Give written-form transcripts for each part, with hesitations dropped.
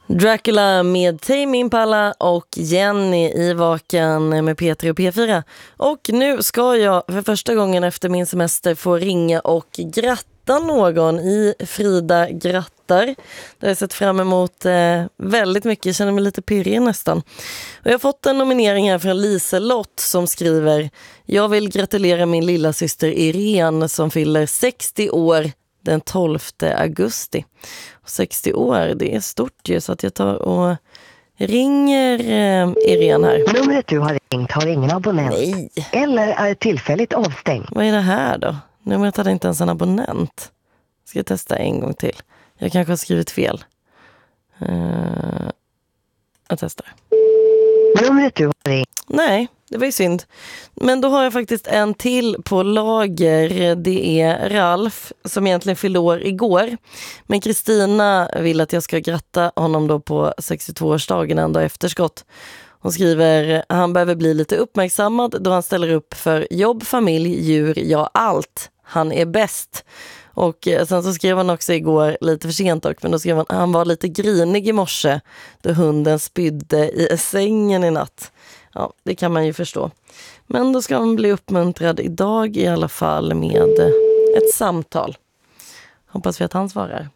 Dracula med Tame Impala och Jenny i Vaken med P3 och P4. Och nu ska jag för första gången efter min semester få ringa och gratta någon i Frida grattar. Det har jag sett fram emot väldigt mycket. Jag känner mig lite pirrig nästan. Och jag har fått en nominering här från Liselott som skriver: jag vill gratulera min lilla syster Irene som fyller 60 år den 12 augusti. 60 år, det är stort ju, så att jag tar och ringer Irene här. Numret du har ringt har ingen abonnent. Nej. Eller är tillfälligt avstängt. Vad är det här då? Numret hade inte ens en abonnent. Ska jag testa en gång till? Jag kanske har skrivit fel. Jag testar. Numret du har ringt. Nej, det var ju synd. Men då har jag faktiskt en till på lager. Det är Ralf som egentligen fyllde år igår. Men Kristina vill att jag ska gratta honom då på 62-årsdagen ända efterskott. Hon skriver: han behöver bli lite uppmärksammad då han ställer upp för jobb, familj, djur, ja allt. Han är bäst. Och sen så skrev han också igår, lite för sent dock, men då skrev han var lite grinig i morse då hunden spydde i sängen i natt. Ja, det kan man ju förstå. Men då ska man bli uppmuntrad idag i alla fall med ett samtal. Hoppas vi att han svarar.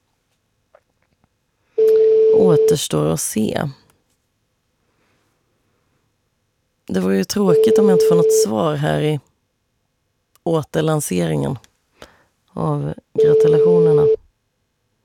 Återstår att se. Det var ju tråkigt om jag inte får något svar här i återlanseringen av gratulationerna.